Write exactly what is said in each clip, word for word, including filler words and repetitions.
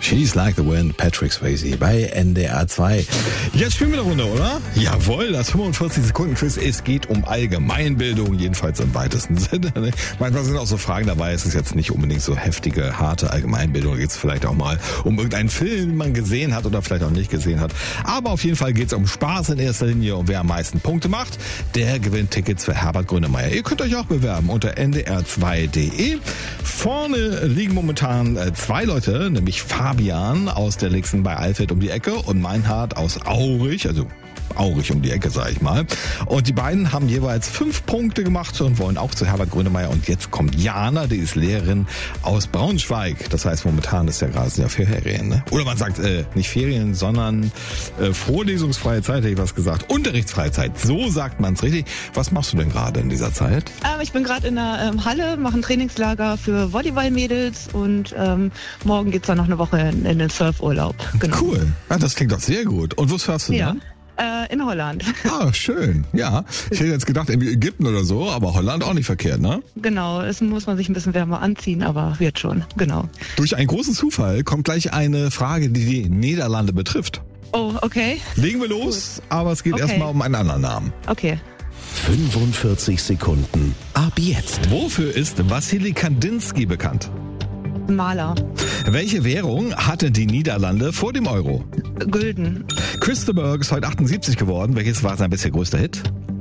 She's Like the Wind, Patrick Swayze bei N D R zwei. Jetzt spielen wir eine Runde, oder? Jawohl, das fünfundvierzig Sekunden Quiz. Es geht um Allgemeinbildung, jedenfalls im weitesten Sinne. Manchmal sind auch so Fragen dabei, es ist jetzt nicht unbedingt so heftige, harte Allgemeinbildung. Da geht es vielleicht auch mal um irgendeinen Film, den man gesehen hat oder vielleicht auch nicht gesehen hat. Aber auf jeden Fall geht es um Spaß in erster Linie und wer am meisten Punkte macht, der gewinnt Tickets für Herbert Grönemeyer. Ihr könnt euch auch bewerben unter n d r zwei punkt d e. Vorne liegen momentan zwei Leute, nämlich Fabian aus der Lixen bei Alfeld um die Ecke und Meinhard aus Aurich, also Aurich um die Ecke, sag ich mal. Und die beiden haben jeweils fünf Punkte gemacht und wollen auch zu Herbert Grönemeyer. Und jetzt kommt Jana, die ist Lehrerin aus Braunschweig. Das heißt, momentan ist ja gerade ja Ferien, ne? Oder man sagt, äh, nicht Ferien, sondern äh, vorlesungsfreie Zeit, hätte ich was gesagt. Unterrichtsfreie Zeit, so sagt man es richtig. Was machst du denn gerade in dieser Zeit? Ähm, ich bin gerade in der ähm, Halle, mache ein Trainingslager für Volleyballmädels und ähm, morgen geht's dann noch eine Woche in, in den Surfurlaub. Genau. Cool, ja, das klingt doch sehr gut. Und wo surfst du ja. dann? Äh, in Holland. Ah, schön. Ja, ich hätte jetzt gedacht, irgendwie Ägypten oder so, aber Holland auch nicht verkehrt, ne? Genau, es muss man sich ein bisschen wärmer anziehen, aber wird schon, genau. Durch einen großen Zufall kommt gleich eine Frage, die die Niederlande betrifft. Oh, okay. Legen wir los, Gut. aber es geht okay. erstmal um einen anderen Namen. Okay. fünfundvierzig Sekunden ab jetzt. Wofür ist Wassily Kandinsky bekannt? Maler. Welche Währung hatte die Niederlande vor dem Euro? Gulden. Christopher ist heute achtundsiebzig geworden. Welches war sein bisher größter Hit?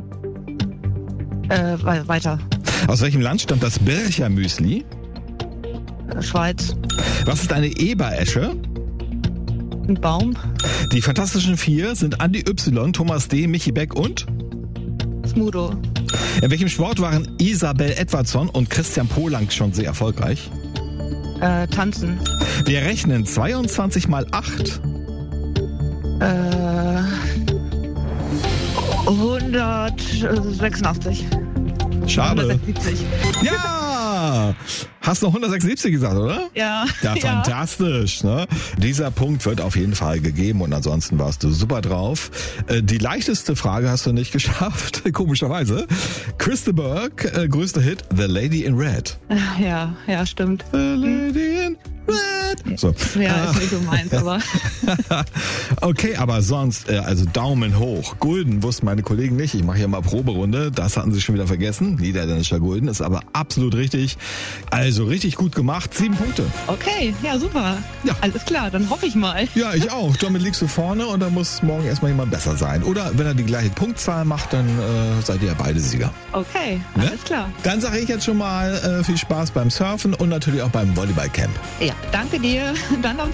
Äh, weiter. Aus welchem Land stammt das Bircher Müsli? Schweiz. Was ist eine Eberesche? Ein Baum. Die Fantastischen Vier sind Andi Y, Thomas D., Michi Beck und? Smudo. In welchem Sport waren Isabel Edwardson und Christian Polank schon sehr erfolgreich? Äh, tanzen. Wir rechnen zweiundzwanzig mal acht. Äh, hundertsechsundachtzig. Schade. hundertsechsundsiebzig. Ja! Hast noch hundertsechsundsiebzig gesagt, oder? Ja. Ja, fantastisch. Ne? Dieser Punkt wird auf jeden Fall gegeben und ansonsten warst du super drauf. Die leichteste Frage hast du nicht geschafft, komischerweise. Krista Burke, äh, größter Hit, The Lady in Red. Ja, ja, stimmt. The Lady in Red. So. Ja, ist nicht so meins, aber... Okay, aber sonst, äh, also Daumen hoch. Gulden wussten meine Kollegen nicht. Ich mache hier mal Proberunde. Das hatten sie schon wieder vergessen. Niederländischer Gulden ist aber absolut richtig. Also richtig gut gemacht. Sieben Punkte. Okay, ja, super. Ja. Alles klar, dann hoffe ich mal. Ja, ich auch. Damit liegst du vorne und dann muss morgen erstmal jemand besser sein. Oder wenn er die gleiche Punktzahl macht, dann äh, seid ihr ja beide Sieger. Okay, Ne? alles klar. Dann sage ich jetzt schon mal äh, viel Spaß beim Surfen und natürlich auch beim Volleyballcamp. Ja, danke dir. Dann am